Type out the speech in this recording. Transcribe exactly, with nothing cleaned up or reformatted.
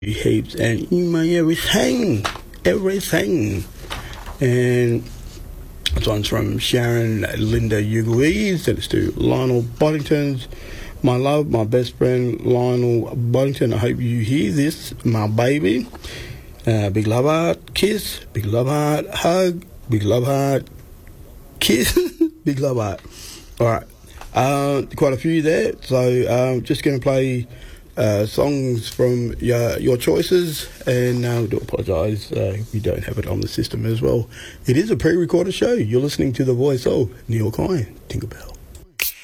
heaps and email everything, everything. And this one's from Sharon Linda Uguiz. That's to Lionel Boddington's. My love, my best friend Lionel Boddington. I hope you hear this, my baby. Uh, big love heart, kiss. Big love heart, hug. Big love heart, kiss. Big love heart. All right. Uh, quite a few there. So um, just going to play uh, songs from your, your choices. And I uh, do apologise uh, if we don't have it on the system as well. It is a pre-recorded show. You're listening to the voice of Neil Kine, Tinkerbell.